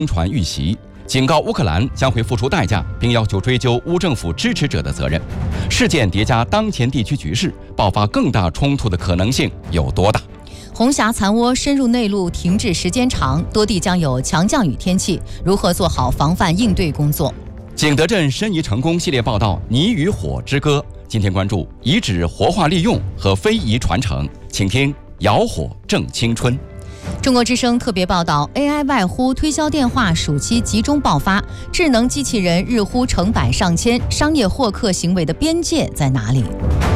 传遇袭，警告乌克兰将会付出代价，并要求追究乌政府支持者的责任。事件叠加当前地区局势，爆发更大冲突的可能性有多大？ 红霞残涡深入内陆，停滞时间长，多地将有强降雨天气，如何做好防范应对工作？ 景德镇申遗成功系列报道《泥与火之歌》，今天关注遗址活化利用和非遗传承，请听摇火正青春。 中国之声特别报道 ：AI 外呼推销电话暑期集中爆发，智能机器人日呼成百上千，商业获客行为的边界在哪里？